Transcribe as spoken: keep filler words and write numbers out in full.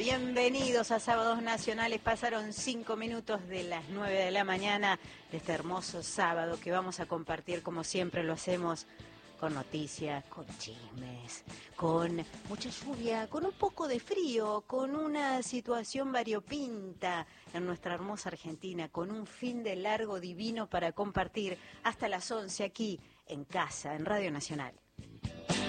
bienvenidos a Sábados Nacionales. Pasaron cinco minutos de las nueve de la mañana de este hermoso sábado que vamos a compartir como siempre lo hacemos, con noticias, con chismes, con mucha lluvia, con un poco de frío, con una situación variopinta en nuestra hermosa Argentina, con un fin de largo divino para compartir hasta las once aquí en casa, en Radio Nacional.